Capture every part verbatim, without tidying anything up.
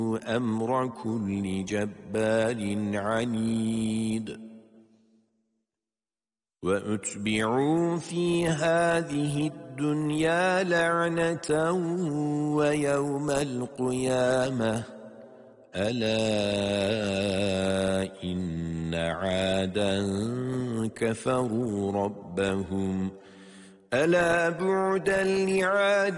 أمر كل جبار عنيد وأتبعوا في هذه الدنيا لعنة ويوم القيامة ألا إن عادا كفروا ربهم ألا بعدا لعاد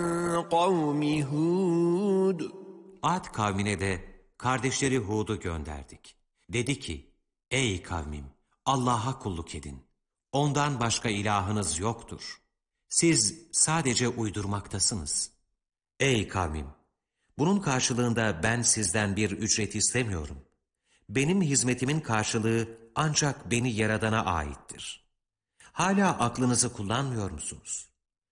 قوم هود. Ad kavmine de kardeşleri Hud'u gönderdik. Dedi ki, ey kavmim, Allah'a kulluk edin. Ondan başka ilahınız yoktur. Siz sadece uydurmaktasınız. Ey kavmim, bunun karşılığında ben sizden bir ücret istemiyorum. Benim hizmetimin karşılığı ancak beni Yaradan'a aittir. Hala aklınızı kullanmıyor musunuz?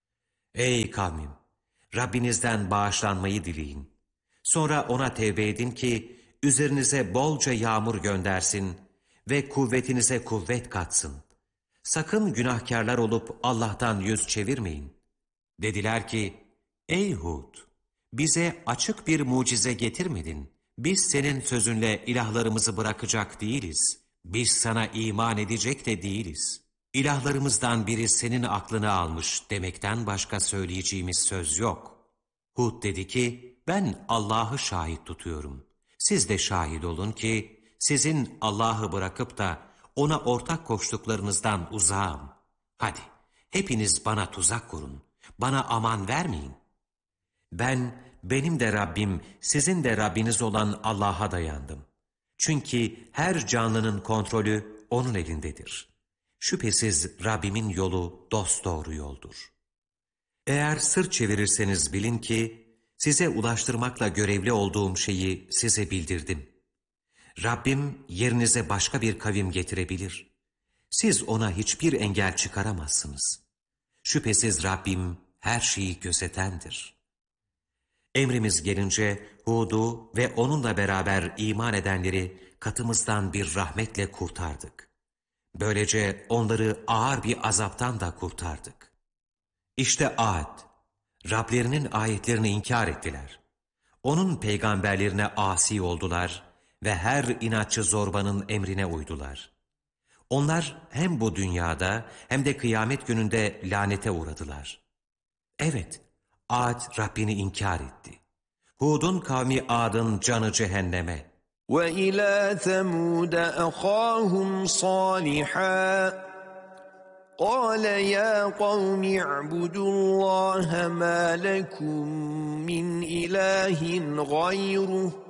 Ey kavmim, Rabbinizden bağışlanmayı dileyin. Sonra ona tevbe edin ki üzerinize bolca yağmur göndersin ve kuvvetinize kuvvet katsın. Sakın günahkarlar olup Allah'tan yüz çevirmeyin. Dediler ki, ey Hud, bize açık bir mucize getirmedin. Biz senin sözünle ilahlarımızı bırakacak değiliz. Biz sana iman edecek de değiliz. İlahlarımızdan biri senin aklını almış demekten başka söyleyeceğimiz söz yok. Hud dedi ki, ben Allah'ı şahit tutuyorum. Siz de şahit olun ki, sizin Allah'ı bırakıp da ona ortak koştuklarınızdan uzağım. Hadi, hepiniz bana tuzak kurun, bana aman vermeyin. Ben, benim de Rabbim, sizin de Rabbiniz olan Allah'a dayandım. Çünkü her canlının kontrolü onun elindedir. Şüphesiz Rabbimin yolu dosdoğru yoldur. Eğer sırt çevirirseniz bilin ki, size ulaştırmakla görevli olduğum şeyi size bildirdim. Rabbim yerinize başka bir kavim getirebilir. Siz ona hiçbir engel çıkaramazsınız. Şüphesiz Rabbim her şeyi gözetendir. Emrimiz gelince Hud'u ve onunla beraber iman edenleri katımızdan bir rahmetle kurtardık. Böylece onları ağır bir azaptan da kurtardık. İşte Ad, Rablerinin ayetlerini inkar ettiler. Onun peygamberlerine asi oldular ve her inatçı zorbanın emrine uydular. Onlar hem bu dünyada hem de kıyamet gününde lanete uğradılar. Evet, Ad Rabbini inkar etti. Hud'un kavmi Ad'ın canı cehenneme. وَإِلَى ثَمُودَ أَخَاهُمْ صَالِحًا قال يا قوم اعبدوا الله ما لكم من إله غيره